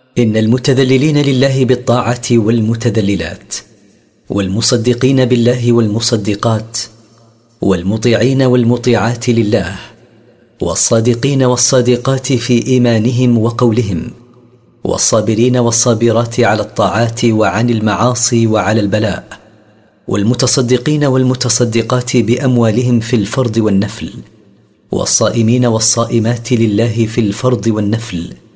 إن المتذللين لله بالطاعة والمتذللات، والمصدقين بالله والمصدقات، والمطيعين والمطيعات لله، والصادقين والصادقات في إيمانهم وقولهم، والصابرين والصابرات على الطاعات وعن المعاصي وعلى البلاء، والمتصدقين والمتصدقات بأموالهم في الفرض والنفل، والصائمين والصائمات لله في الفرض والنفل،